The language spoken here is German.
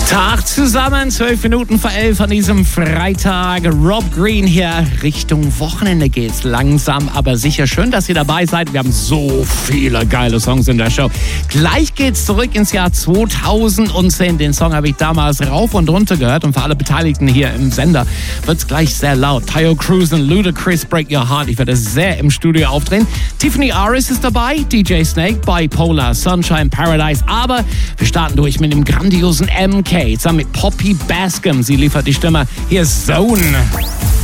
Tag zusammen, 12 Minuten vor 11 an diesem Freitag. Rob Green hier, Richtung Wochenende geht's langsam, aber sicher. Schön, dass ihr dabei seid. Wir haben so viele geile Songs in der Show. Gleich geht's zurück ins Jahr 2010. Den Song habe ich damals rauf und runter gehört und für alle Beteiligten hier im Sender wird's gleich sehr laut. Taio Cruz und Ludacris, Break Your Heart. Ich werde sehr im Studio aufdrehen. Tiffany Aris ist dabei, DJ Snake, Bipolar, Sunshine Paradise. Aber wir starten durch mit dem grandiosen MK. Zusammen mit Poppy Bascom. Sie liefert die Stimme. Hier ist Zone.